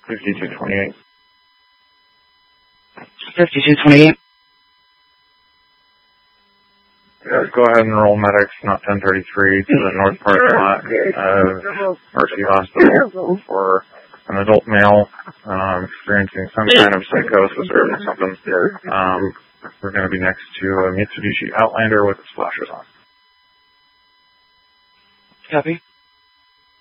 5228. 5228. Go ahead and roll medics, not 1033, to the north parking lot of Mercy Hospital for an adult male experiencing some kind of psychosis or something. We're going to be next to a Mitsubishi Outlander with its flashers on. Copy.